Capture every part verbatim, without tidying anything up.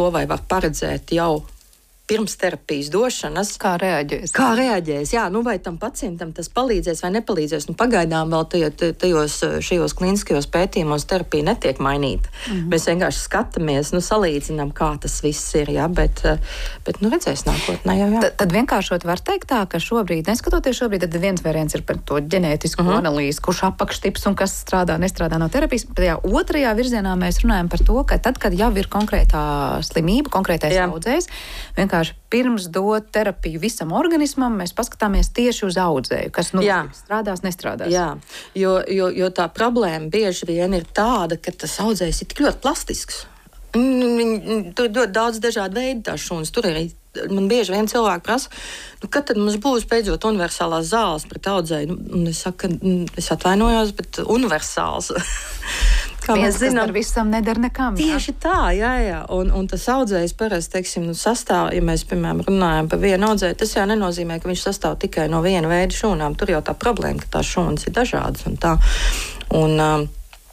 to, vai var paredzēt jau pirms terapijas došanas. Kā reaģēs? Kā reaģēs, jā, nu vai tam pacientam tas palīdzēs vai nepalīdzēs. Nu, pagaidām vēl tajos, tajos šajos kliniskajos pētījumos terapija netiek mainīta. Mm-hmm. Mēs vienkārši skatāmies, nu salīdzinām, kā tas viss ir, jā, bet, bet nu redzēs nākotnē jau, jā. Tad, tad vienkāršot var teikt tā, ka šobrīd, neskatoties šobrīd, tad viens variants ir par to ģenētisku mm-hmm. analīzi, kurš apakštips un kas strādā, nestrādā no terapijas. Tajā otrajā virzienā mēs runājam par to, ka tad, kad jau ir konkrētā slimība, konkrētais audzējs, vienkārši pirms dot terapiju visam organismam, mēs paskatāmies tieši uz audzēju, kas nu strādās, nestrādās. Jā, jo, jo, jo tā problēma bieži vien ir tāda, ka tas audzējs ir tik ļoti plastisks. Tur ir ļoti daudz dažādu veidu tās šūnas. Tur arī man bieži vien cilvēki prasa, nu, kad tad mums būs beidzot universālās zāles pret audzēju. Un es saku, es atvainojos, bet universāls. Kā mēs zinām, ar visam nedara nekam. Tieši jā. tā, jā, jā. Un, un tas audzējs parasti, teiksim, nu, sastāv, ja mēs, piemēram, runājam par vienu audzēju, tas jau nenozīmē, ka viņš sastāv tikai no viena veida šūnām. Tur jau tā problēma, ka tās šūnas ir dažādas un tā. Un, um,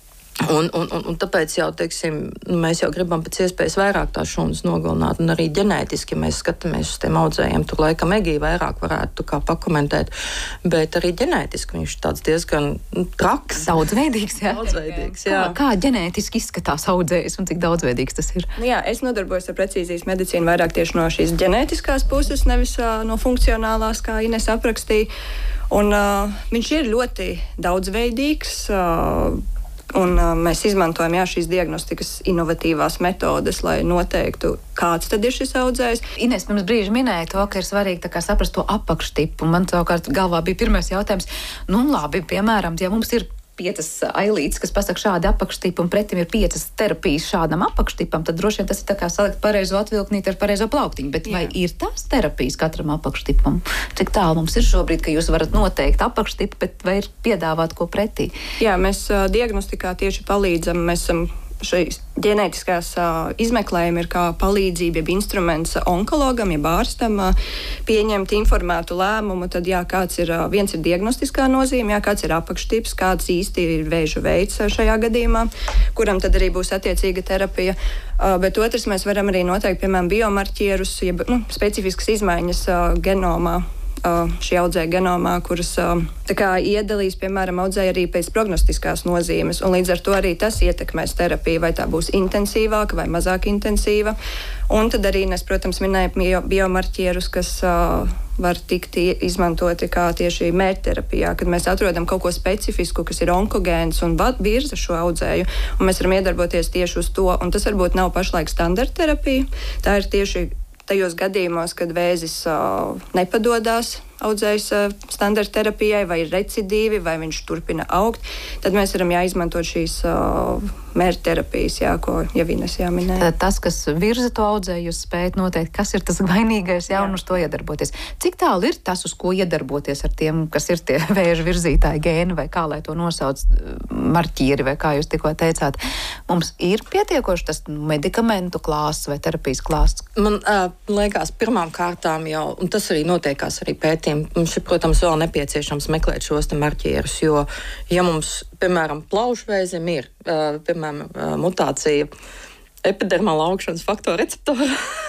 Un, un, un, un tāpēc jau, teiksim, mēs jau gribam pēc iespējas vairāk tās šūnas nogalināt. Un arī ģenētiski mēs skatāmies uz tiem audzējiem. Tur laikam Egija vairāk varētu kā pakomentēt. Bet arī ģenētiski viņš ir tāds diezgan traks. Daudzveidīgs, jā. Daudzveidīgs, jā. Kā, kā ģenētiski izskatās audzējs un cik daudzveidīgs tas ir? Jā, es nodarbojos ar precīzijas medicīnu vairāk tieši no šīs ģenētiskās puses, nevis uh, no funkcionālās, kā Ines aprakstīja. Un uh, viņš ir ļoti daudzveidīgs. Uh, Un, uh, mēs izmantojam jā, šīs diagnostikas inovatīvās metodes, lai noteiktu, kāds tad ir šis audzējs. Ines pirms brīža minēja to, ka ir svarīgi tā kā saprast to apakštipu. Man savukārt galvā bija pirmais jautājums. Nu labi, piemēram, ja mums ir piecas ailītes, kas pasaka šādi apakštipi, un pretim ir piecas terapijas šādam apakštipam, tad droši vien tas ir tā kā salikt pareizo atvilknīt ar pareizo plauktiņu. Bet jā. Vai ir tās terapijas katram apakštipam? Cik tālu mums ir šobrīd, ka jūs varat noteikt apakštipu, bet vai ir piedāvāt ko pretī? Jā, mēs uh, diagnostikā tieši palīdzam. Mēs esam šīs ģenētiskās uh, izmeklējumi ir kā palīdzība, jeb instruments onkologam, jeb ārstam uh, pieņemt informētu lēmumu. Tad, jā, kāds ir, uh, viens ir diagnostiskā nozīme, jā, kāds ir apakštips, kāds īsti ir vēža veids šajā gadījumā, kuram tad arī būs attiecīga terapija. Uh, bet otrs, mēs varam arī noteikt, piemēram, biomarķierus, jeb nu, specifiskas izmaiņas uh, genomā. Uh, šī audzēja genomā, kuras uh, tā kā iedalīs, piemēram, audzēja arī pēc prognostiskās nozīmes, un līdz ar to arī tas ietekmēs terapiju, vai tā būs intensīvāka vai mazāk intensīva. Un tad arī, es, protams, minēju biomarķierus, kas uh, var tikt izmantoti kā tieši mērķterapijā, kad mēs atrodam kaut ko specifisku, kas ir onkogēns un virza šo audzēju, un mēs varam iedarboties tieši uz to, un tas varbūt nav pašlaik standarta terapija, tā ir tieši tajos gadījumos, kad vēzis uh, nepadodās audzējs uh, standarta terapijai, vai ir recidīvi, vai viņš turpina augt, tad mēs varam jāizmantot šīs uh, mērķterapijas, jā, ko jau Ines jāminēja. Tas, kas virza to audzēju, jūs spējat noteikt, kas ir tas vainīgais, jā, jā. Un uz to iedarboties. Cik tālu ir tas, uz ko iedarboties ar tiem, kas ir tie vēža virzītāji gēni, vai kā lai to nosauc, marķieri, vai kā jūs tikko teicāt? Mums ir pietiekoši tas medikamentu klāsts vai terapijas klāsts? Man uh, liekas, pirmām kārtām jau, un tas arī notiekās arī pētījumā, mums ir, protams, vēl nepieciešams meklēt šos te marķierus, jo, ja mums, piemēram, plaušvēzim ir, uh, piemēram, uh, mutācija epidermāla augšanas faktora receptora,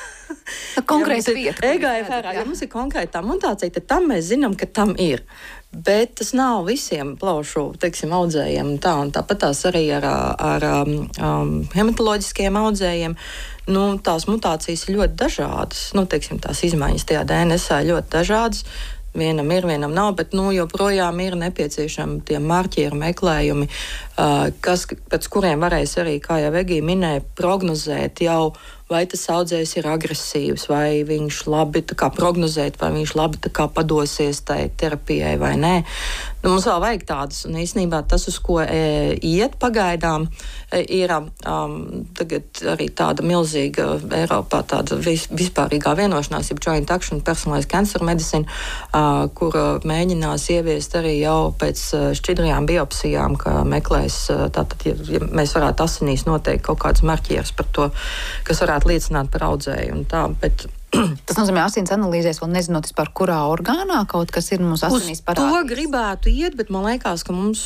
konkrēta vieta. E G F R, ja mums ir konkrētā mutācija, tad tam mēs zinām, ka tam ir. Bet tas nav visiem plaušu, teiksim, audzējiem tā, un tāpat tās arī ar, ar um, hematoloģiskiem audzējiem. Nu, tās mutācijas ir ļoti dažādas. Nu, teiksim, tās izmaiņas tajā D N S ir ļoti dažādas. Vienam ir, vienam nav, bet nu, joprojām ir nepieciešami tie marķieru meklējumi, uh, kas, pēc kuriem varēs arī, kā jau Egija minēja, prognozēt jau, vai tas audzējs ir agresīvs, vai viņš labi tā kā prognozēt, vai viņš labi tā kā padosies tai terapijai vai nē. Nu, mums vēl vajag tādas, un īstenībā tas, uz ko e, iet pagaidām, e, ir um, tagad arī tāda milzīga Eiropā tāda vis, vispārīgā vienošanās, jeb Joint Action Personalized Cancer Medicine, uh, kur uh, mēģinās ieviest arī jau pēc uh, šķidrajām biopsijām, ka meklēs, uh, tātad, ja, ja mēs varētu asinīs noteikt kaut kādas marķieras par to, kas varētu liecināt par audzēju un tā, bet tas nozīmē, asins analīzēs, vēl nezinot vispār, kurā orgānā kaut kas ir mums asinīs parādījis. Uz to gribētu iet, bet man liekas, ka mums,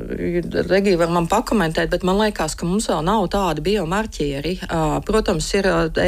Regija var man pakomentēt, bet man liekas, ka mums vēl nav tādi biomarķieri. Protams, ir